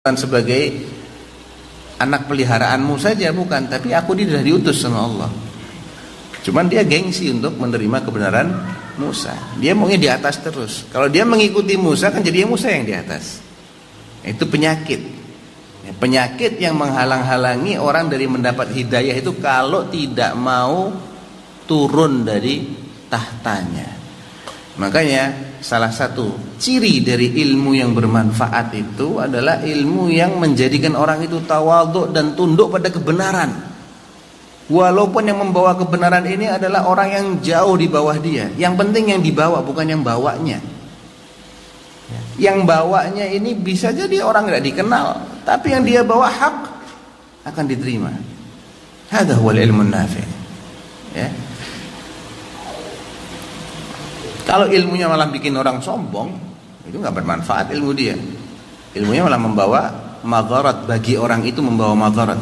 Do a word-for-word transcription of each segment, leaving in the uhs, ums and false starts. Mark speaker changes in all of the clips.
Speaker 1: bukan sebagai anak peliharaanmu saja, bukan, tapi aku ini sudah diutus sama Allah. Cuman dia gengsi untuk menerima kebenaran Musa. Dia maunya di atas terus. Kalau dia mengikuti Musa kan jadi Musa yang di atas. Itu penyakit. Penyakit yang menghalang-halangi orang dari mendapat hidayah itu kalau tidak mau turun dari tahtanya. Makanya salah satu ciri dari ilmu yang bermanfaat itu adalah ilmu yang menjadikan orang itu tawadhu dan tunduk pada kebenaran. Walaupun yang membawa kebenaran ini adalah orang yang jauh di bawah dia. Yang penting yang dibawa, bukan yang bawanya. Yang bawanya ini bisa jadi orang tidak dikenal, tapi yang dia bawa hak akan diterima. Hadza huwal ilmun nafi'. Ya. Kalau ilmunya malah bikin orang sombong, itu nggak bermanfaat ilmu dia. Ilmunya malah membawa madharat, bagi orang itu membawa madharat.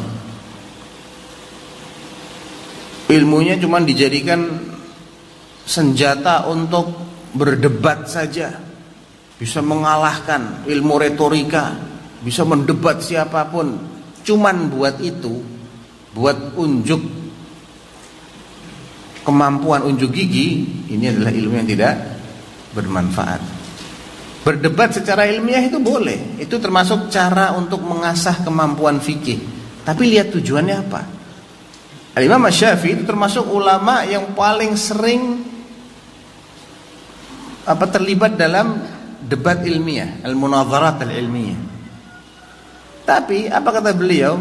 Speaker 1: Ilmunya cuma dijadikan senjata untuk berdebat saja, bisa mengalahkan ilmu retorika, bisa mendebat siapapun. Cuman buat itu, buat unjuk kemampuan unjuk gigi, ini adalah ilmu yang tidak bermanfaat. Berdebat secara ilmiah itu boleh, itu termasuk cara untuk mengasah kemampuan fikih. Tapi lihat tujuannya apa. Al-Imam Asy-Syafi'i itu termasuk ulama yang paling sering apa terlibat dalam debat ilmiah, al-munadharat al-ilmiah. Tapi apa kata beliau?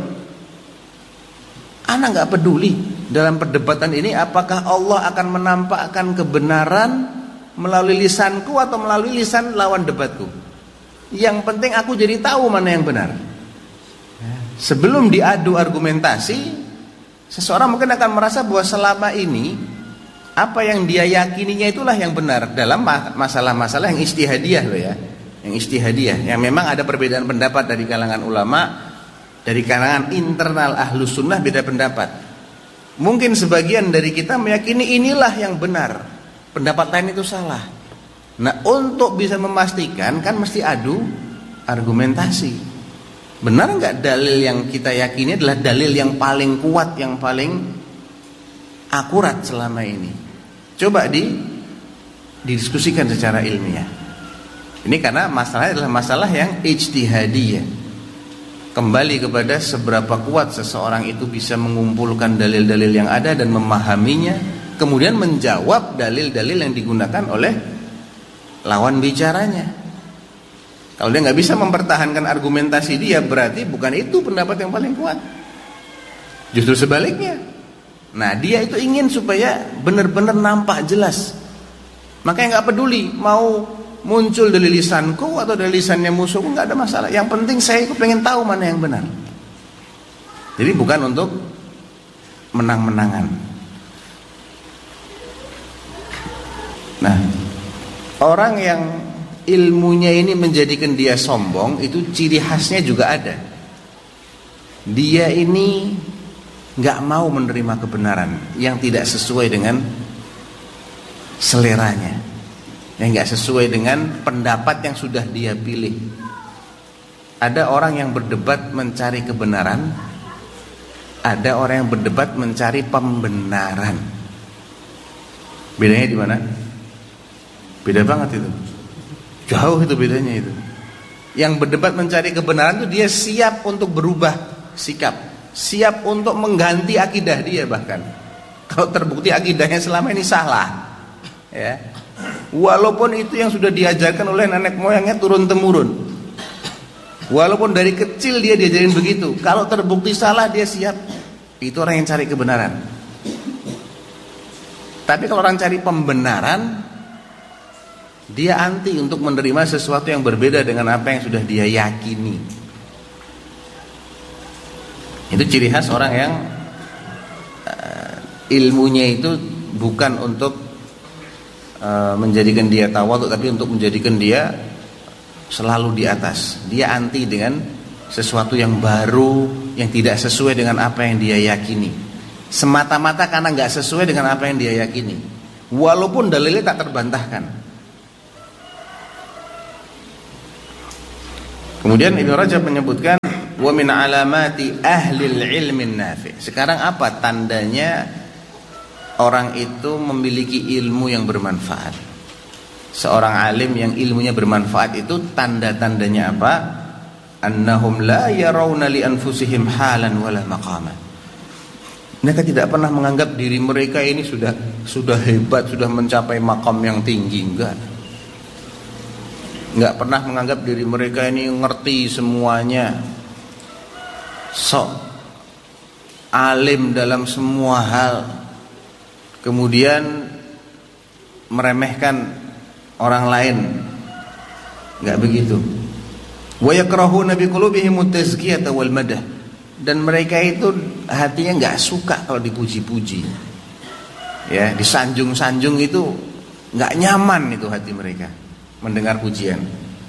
Speaker 1: Ana nggak peduli dalam perdebatan ini apakah Allah akan menampakkan kebenaran melalui lisanku atau melalui lisan lawan debatku. Yang penting aku jadi tahu mana yang benar. Sebelum diadu argumentasi, seseorang mungkin akan merasa bahwa selama ini apa yang dia yakininya itulah yang benar dalam masalah-masalah yang ijtihadiyah loh ya. Yang ijtihadiyah, yang memang ada perbedaan pendapat dari kalangan ulama, dari kalangan internal ahlus sunnah beda pendapat. Mungkin sebagian dari kita meyakini inilah yang benar, pendapat lain itu salah. Nah, untuk bisa memastikan kan mesti adu argumentasi. Benar enggak dalil yang kita yakini adalah dalil yang paling kuat, yang paling akurat selama ini? Coba di didiskusikan secara ilmiah. Ini karena masalahnya adalah masalah yang ijtihadiyah. Kembali kepada seberapa kuat seseorang itu bisa mengumpulkan dalil-dalil yang ada dan memahaminya, kemudian menjawab dalil-dalil yang digunakan oleh lawan bicaranya. Kalau dia nggak bisa mempertahankan argumentasi dia, berarti bukan itu pendapat yang paling kuat. Justru sebaliknya. Nah, dia itu ingin supaya benar-benar nampak jelas. Makanya nggak peduli mau muncul dari lisanku atau dari lisannya musuhku, nggak ada masalah. Yang penting saya pengen tahu mana yang benar. Jadi bukan untuk menang-menangan. Nah, orang yang ilmunya ini menjadikan dia sombong, itu ciri khasnya juga ada. Dia ini nggak mau menerima kebenaran yang tidak sesuai dengan seleranya, yang nggak sesuai dengan pendapat yang sudah dia pilih. Ada orang yang berdebat mencari kebenaran, ada orang yang berdebat mencari pembenaran. Bedanya di mana? Beda banget itu. Jauh itu bedanya itu. Yang berdebat mencari kebenaran itu dia siap untuk berubah sikap, siap untuk mengganti akidah dia bahkan. Kalau terbukti akidahnya selama ini salah, ya. Walaupun itu yang sudah diajarkan oleh nenek moyangnya turun temurun, walaupun dari kecil dia diajarin begitu, kalau terbukti salah dia siap. Itu orang yang cari kebenaran. Tapi kalau orang cari pembenaran, dia anti untuk menerima sesuatu yang berbeda dengan apa yang sudah dia yakini. Itu ciri khas orang yang uh, ilmunya itu bukan untuk menjadikan dia tawadhu, tapi untuk menjadikan dia selalu di atas. Dia anti dengan sesuatu yang baru, yang tidak sesuai dengan apa yang dia yakini, semata-mata karena nggak sesuai dengan apa yang dia yakini, walaupun dalilnya tak terbantahkan. Kemudian Ibnu Rajab menyebutkan wa min alamati ahlil ilmin nafi. Sekarang apa tandanya orang itu memiliki ilmu yang bermanfaat? Seorang alim yang ilmunya bermanfaat itu tanda-tandanya apa? Annahum la yarawna li anfusihim halan wala maqama. Mereka tidak pernah menganggap diri mereka ini sudah sudah hebat, sudah mencapai makam yang tinggi, enggak. Enggak pernah menganggap diri mereka ini ngerti semuanya. Sok alim dalam semua hal. Kemudian meremehkan orang lain. Enggak begitu. Wa yakrahuna biqulubihim at-tazkiyata wal madah. Dan mereka itu hatinya nggak suka kalau dipuji-puji, ya, disanjung-sanjung itu nggak nyaman itu hati mereka mendengar pujian.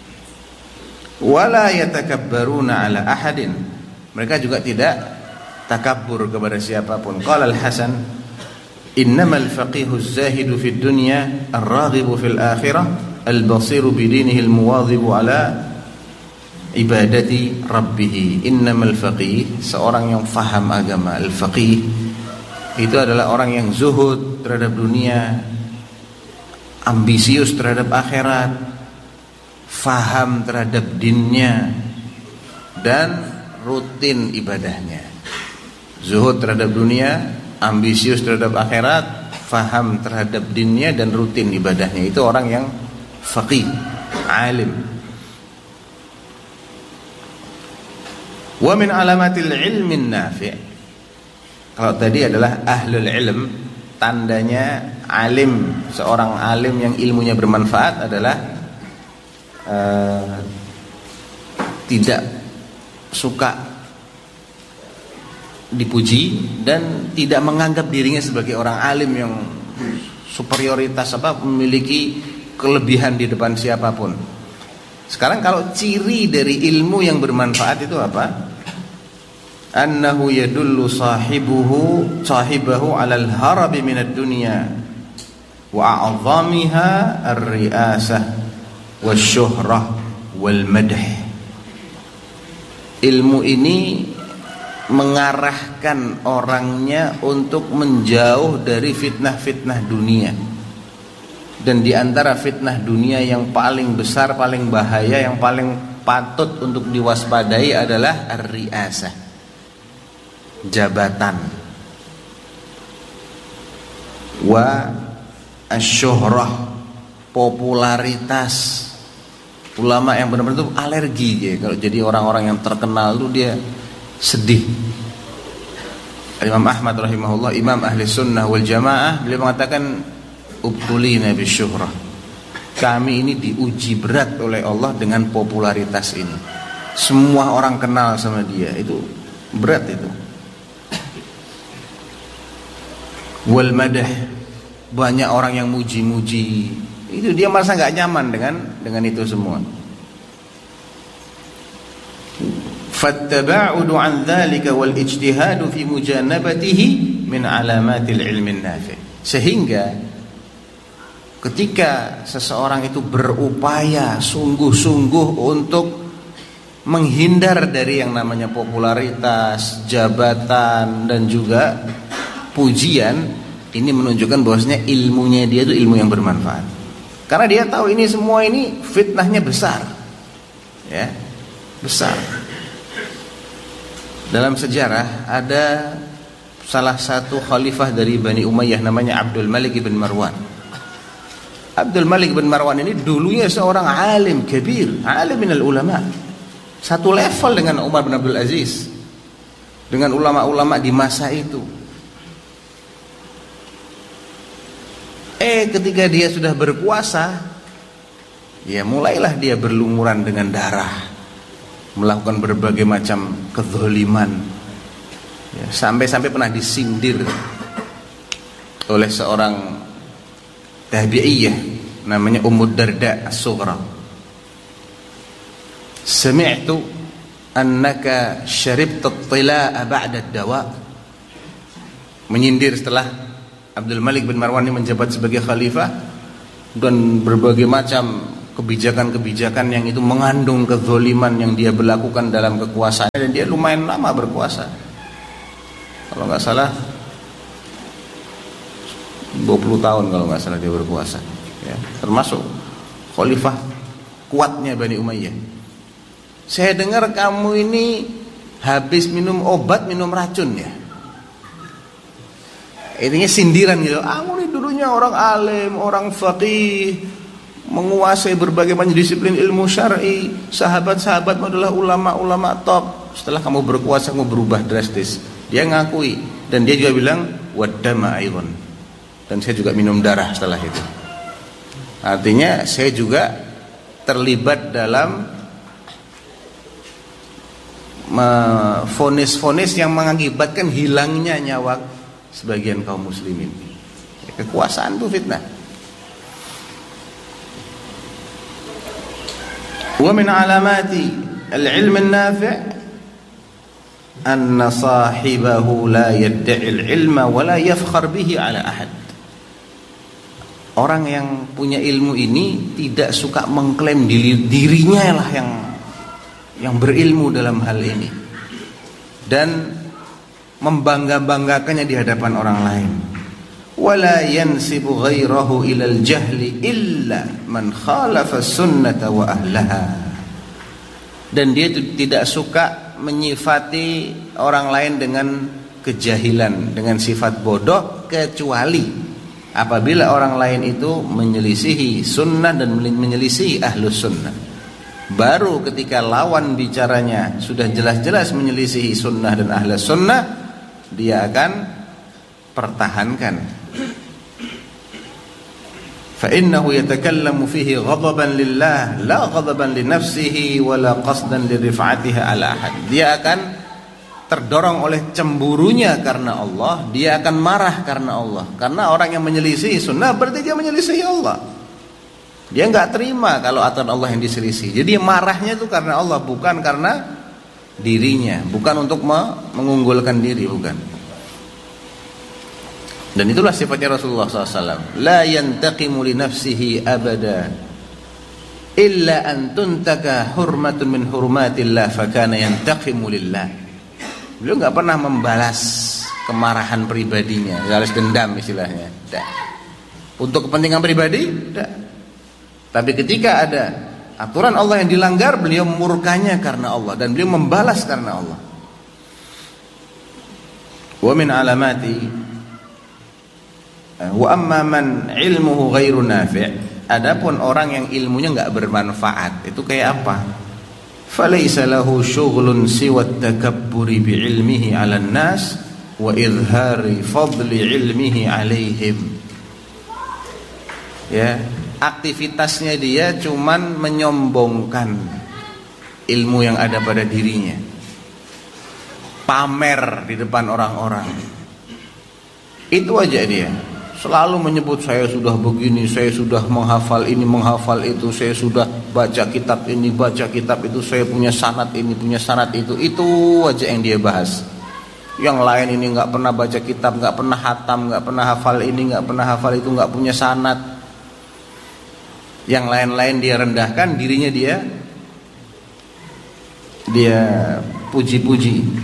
Speaker 1: Wala yatakabbaruna ala ahadin. Mereka juga tidak takabbur kepada siapapun. Qala Al-Hasan, innamal faqihu az-zahidu fid dunya ar-raghibu fil akhirah al-basiru bidinihi al-muwadhibu ala ibadati rabbih. Innamal faqih, seorang yang faham agama. Al-faqih itu adalah orang yang zuhud terhadap dunia, ambisius terhadap akhirat, faham terhadap dinnya, dan rutin ibadahnya. Zuhud terhadap dunia, ambisius terhadap akhirat, faham terhadap dinnya, dan rutin ibadahnya. Itu orang yang faqih, alim. Wa min alamatil ilmin nafi'. Kalau tadi adalah ahlul ilm, tandanya alim, seorang alim yang ilmunya bermanfaat adalah uh, tidak suka dipuji dan tidak menganggap dirinya sebagai orang alim yang superioritas, apa, memiliki kelebihan di depan siapapun. Sekarang kalau ciri dari ilmu yang bermanfaat itu apa? Annahu yadullu sahibuhu sahibahu 'alal harabi minad dunya wa a'zamiha ar-ri'asah wasyuhrah wal madh. Ilmu ini mengarahkan orangnya untuk menjauh dari fitnah-fitnah dunia. Dan di antara fitnah dunia yang paling besar, paling bahaya, yang paling patut untuk diwaspadai adalah ar-ri'asah, jabatan, wa asyuhrah, popularitas. Ulama yang benar-benar itu alergi ya, kalau jadi orang-orang yang terkenal itu dia sedih. Imam Ahmad rahimahullah, imam ahli sunnah wal jamaah, beliau mengatakan ubtulina bisyuhrah, kami ini diuji berat oleh Allah dengan popularitas ini. Semua orang kenal sama dia, itu berat itu. Wal madah, banyak orang yang muji-muji, itu dia merasa nggak nyaman dengan dengan itu semua. Fattaba'udu an dzalika wal ijtihadu fi mujanabatihi min alamatil ilmin nafi'. Sehingga ketika seseorang itu berupaya sungguh-sungguh untuk menghindar dari yang namanya popularitas, jabatan, dan juga pujian, ini menunjukkan bahwasanya ilmunya dia itu ilmu yang bermanfaat. Karena dia tahu ini semua ini fitnahnya besar, ya, besar. Dalam sejarah ada salah satu khalifah dari Bani Umayyah namanya Abdul Malik bin Marwan. Abdul Malik bin Marwan ini dulunya seorang alim kabir, alim minal ulama, satu level dengan Umar bin Abdul Aziz, dengan ulama-ulama di masa itu. Eh ketika dia sudah berkuasa, ya mulailah dia berlumuran dengan darah, melakukan berbagai macam kezaliman, ya, sampai-sampai pernah disindir oleh seorang tabi'iyah namanya Ummu Darda As-Sughra. Sami'tu annaka syaribta at-tilaa ba'da ad-dawa. Menyindir setelah Abdul Malik bin Marwan ini menjabat sebagai khalifah dan berbagai macam kebijakan-kebijakan yang itu mengandung kezoliman yang dia berlakukan dalam kekuasaannya, dan dia lumayan lama berkuasa. Kalau nggak salah dua puluh tahun kalau nggak salah dia berkuasa, ya, termasuk khalifah kuatnya Bani Umayyah. Saya dengar kamu ini habis minum obat, minum racun ya. Intinya sindiran gitu. Kamu ini dulunya orang alim, orang faqih, menguasai berbagai macam disiplin ilmu syar'i. Sahabat-sahabatmu adalah ulama-ulama top. Setelah kamu berkuasa, kamu berubah drastis. Dia ngakui, dan dia juga bilang waddama aidan. Dan saya juga minum darah setelah itu. Artinya saya juga terlibat dalam fonis-fonis yang mengakibatkan hilangnya nyawa sebagian kaum muslimin. Kekuasaan itu fitnah. Wa min alamati al-ilm an-nafi' anna sahibahu la yadda'i al-ilma wa la yafkhar bihi ala ahad. Orang yang punya ilmu ini tidak suka mengklaim diri, dirinya lah yang yang berilmu dalam hal ini, dan membangga-banggakannya di hadapan orang lain. Wala yansibu ghairahu ilal jahli illa man khalafa sunnata wa ahlaha. Dan dia tidak suka menyifati orang lain dengan kejahilan, dengan sifat bodoh, kecuali apabila orang lain itu menyelisihi sunnah dan menyelisihi ahlus sunnah. Baru ketika lawan bicaranya sudah jelas-jelas menyelisihi sunnah dan ahlus sunnah, dia akan pertahankan. Fa innahu yatakallamu fihi ghadaban lillah la ghadaban li nafsihi wala qasdan li rif'atiha ala ahad. Dia akan terdorong oleh cemburunya karena Allah, dia akan marah karena Allah. Karena orang yang menyelisihi sunnah berarti dia menyelisihi Allah. Dia enggak terima kalau aturan Allah yang diselisih. Jadi marahnya itu karena Allah, bukan karena dirinya, bukan untuk mengunggulkan diri, bukan. Dan itulah sifatnya Rasulullah shallallahu alaihi wasallam. La yantaqimu li nafsihi abada illa an tuntaka hurmatun min hurmatillah fakana yantaqimu lillah. Beliau nggak pernah membalas kemarahan pribadinya, balas dendam istilahnya. Tidak. Untuk kepentingan pribadi, tidak. Tapi ketika ada aturan Allah yang dilanggar, beliau murkanya karena Allah, dan beliau membalas karena Allah. Wa min alamati wa amma man ilmuhu ghairu nafi'. Adapun orang yang ilmunya enggak bermanfaat, itu kayak apa? Falaysa lahu syughlun siwa at-takabburi bi ilmihi 'alan nas wa idhari fadli ilmihi 'alaihim. Ya, aktivitasnya dia cuman menyombongkan ilmu yang ada pada dirinya, pamer di depan orang-orang. Itu aja dia. Selalu menyebut saya sudah begini, saya sudah menghafal ini, menghafal itu, saya sudah baca kitab ini, baca kitab itu, saya punya sanad ini, punya sanad itu. Itu aja yang dia bahas. Yang lain ini nggak pernah baca kitab, nggak pernah hatam, nggak pernah hafal ini, nggak pernah hafal itu, nggak punya sanad. Yang lain-lain dia rendahkan, dirinya dia dia puji-puji.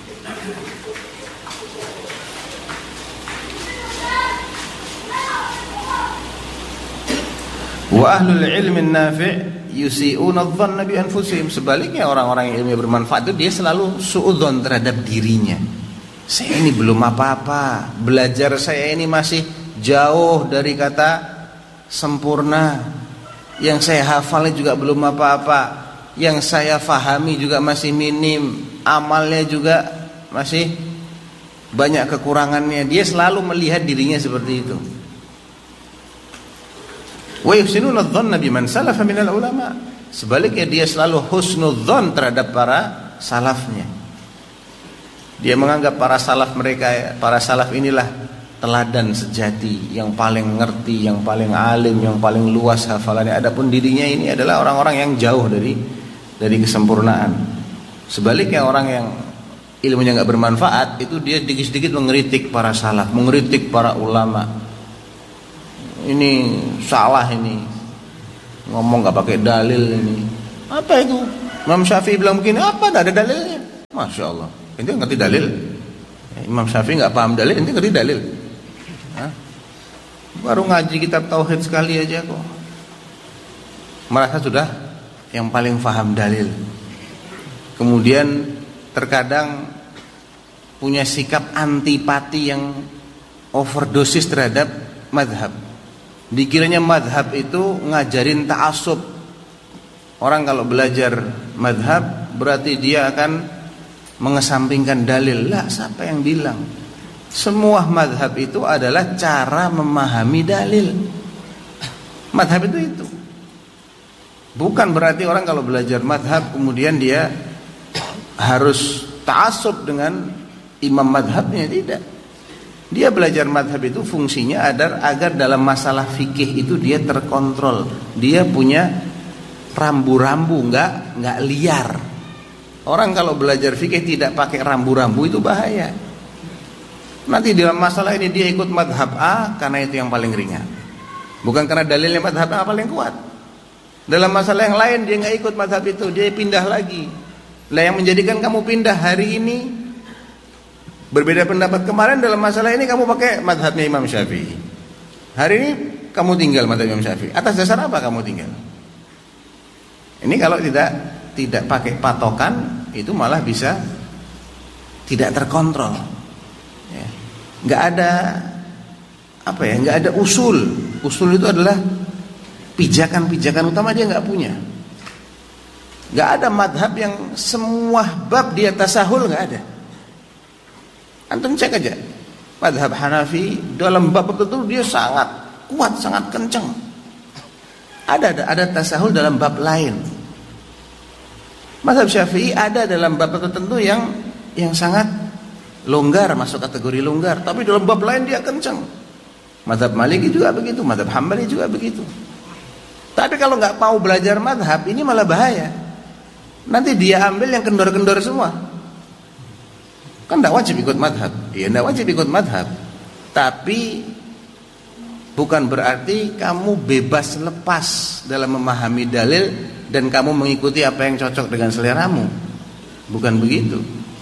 Speaker 1: Wa ahlul ilmi nafi' yusi'una adh-dhanna bi anfusihim. Sebaliknya orang-orang yang ilmu bermanfaat itu dia selalu suudzon terhadap dirinya. Saya ini belum apa-apa, belajar saya ini masih jauh dari kata sempurna. Yang saya hafalnya juga belum apa-apa, yang saya fahami juga masih minim, amalnya juga masih banyak kekurangannya. Dia selalu melihat dirinya seperti itu. Wa yuhsinuna adh-dhanna biman salafa minal ulama. Sebaliknya dia selalu husnudzon terhadap para salafnya. Dia menganggap para salaf mereka, para salaf inilah teladan sejati, yang paling ngerti, yang paling alim, yang paling luas hafalannya. Adapun dirinya ini adalah orang-orang yang jauh dari dari kesempurnaan. Sebaliknya orang yang ilmunya enggak bermanfaat itu dia sedikit-sedikit mengkritik para salaf, mengkritik para ulama. Ini salah ini. ngomong nggak pakai dalil ini. Apa itu? Imam Syafi'i bilang begini, apa? Tidak ada dalilnya. Masya Allah. Ente ngerti dalil? Imam Syafi'i nggak paham dalil, ente ngerti dalil? Hah? Baru ngaji kitab tauhid sekali aja kok merasa sudah yang paling paham dalil. Kemudian terkadang punya sikap antipati yang overdosis terhadap madhab. Dikiranya madhab itu ngajarin ta'assub. Orang kalau belajar madhab berarti dia akan mengesampingkan dalil. Lah, siapa yang bilang? Semua madhab itu adalah cara memahami dalil. Madhab itu itu. Bukan berarti orang kalau belajar madhab kemudian dia harus ta'assub dengan imam madhabnya, tidak. Dia belajar madhab itu fungsinya agar, agar dalam masalah fikih itu dia terkontrol. Dia punya rambu-rambu, enggak, enggak liar. Orang kalau belajar fikih tidak pakai rambu-rambu itu bahaya. Nanti dalam masalah ini dia ikut madhab A karena itu yang paling ringan, bukan karena dalilnya madhab A paling kuat. Dalam masalah yang lain dia nggak ikut madhab itu, dia pindah lagi. Lah yang menjadikan kamu pindah hari ini berbeda pendapat kemarin dalam masalah ini, kamu pakai madhabnya Imam Syafi'i. Hari ini kamu tinggal madhab Imam Syafi'i. Atas dasar apa kamu tinggal? Ini kalau tidak tidak pakai patokan itu malah bisa tidak terkontrol. Ya. Nggak ada apa ya? Nggak ada usul. Usul itu adalah pijakan-pijakan utama, dia nggak punya. Nggak ada madhab yang semua bab dia tasahul, nggak ada. Antum cek aja madhab Hanafi dalam bab tertentu dia sangat kuat, sangat kencang. Ada ada, ada tasahul dalam bab lain. Madhab Syafi'i ada dalam bab tertentu yang yang sangat longgar, masuk kategori longgar, tapi dalam bab lain dia kencang. Madhab Maliki juga begitu, madhab Hambali juga begitu. Tapi kalau nggak mau belajar madhab, ini malah bahaya. Nanti dia ambil yang kendor-kendor semua. Kan nggak wajib ikut madhab. Iya, nggak wajib ikut madhab. Tapi bukan berarti kamu bebas lepas dalam memahami dalil dan kamu mengikuti apa yang cocok dengan seleramu. Bukan begitu.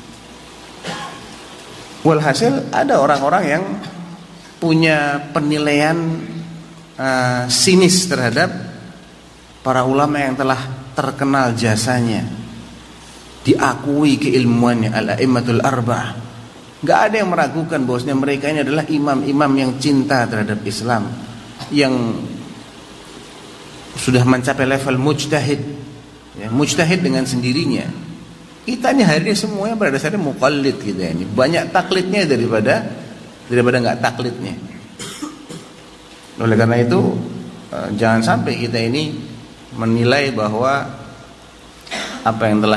Speaker 1: Walhasil ada orang-orang yang punya penilaian uh, sinis terhadap para ulama yang telah terkenal jasanya, diakui keilmuannya, al-a'immatul arba'ah. Enggak ada yang meragukan bahwasanya mereka ini adalah imam-imam yang cinta terhadap Islam, yang sudah mencapai level mujtahid, ya, mujtahid dengan sendirinya. Kita ini hari ini semuanya pada dasarnya muqallid kita ini. Banyak taklidnya daripada daripada enggak taklidnya. Oleh karena itu jangan sampai kita ini menilai bahwa apa yang telah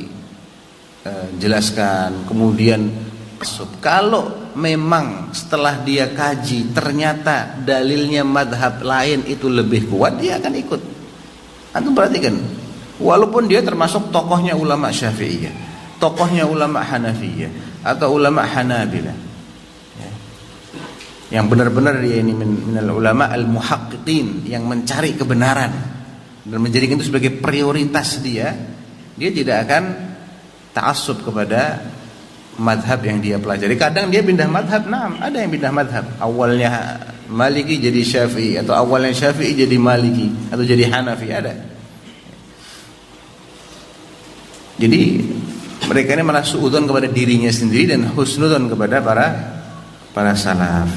Speaker 1: dijelaskan kemudian kalau memang setelah dia kaji ternyata dalilnya madhab lain itu lebih kuat, dia akan ikut. Antum perhatikan, walaupun dia termasuk tokohnya ulama Syafi'iyah, tokohnya ulama Hanafiyah atau ulama Hanabilah, ya, yang benar-benar dia ini minal ulama al-muhaqqiqin, yang mencari kebenaran dan menjadikan itu sebagai prioritas dia, dia tidak akan ta'assub kepada madhab yang dia pelajari. Kadang dia pindah madhab, nah ada yang pindah madhab, awalnya Maliki jadi Syafi'i, atau awalnya Syafi'i jadi Maliki, atau jadi Hanafi, ada. Jadi mereka ini malah suudzon kepada dirinya sendiri dan husnudzon kepada para para salaf,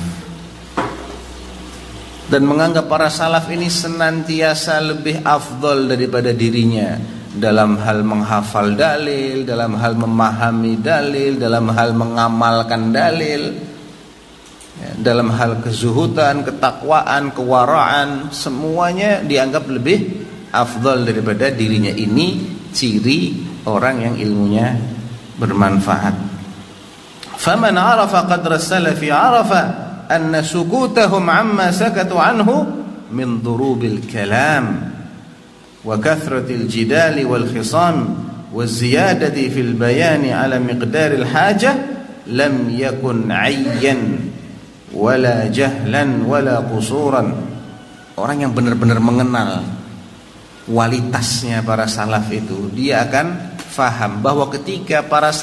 Speaker 1: dan menganggap para salaf ini senantiasa lebih afdol daripada dirinya dalam hal menghafal dalil, dalam hal memahami dalil, dalam hal mengamalkan dalil, ya, dalam hal kezuhudan, ketakwaan, kewaraan, semuanya dianggap lebih afdol daripada dirinya. Ini ciri orang yang ilmunya bermanfaat. Faman 'arafa qadra as-salafi 'arafa anna sukutahum 'amma sakatu 'anhu min durubil kalam wa kathratil jidali wal khisam wa ziyadati fil bayani 'ala miqdaril hajah lam yakun 'ayyan wala jahlan wala qusuran. Orang yang benar-benar mengenal kualitasnya para salaf itu, dia akan faham bahwa ketika para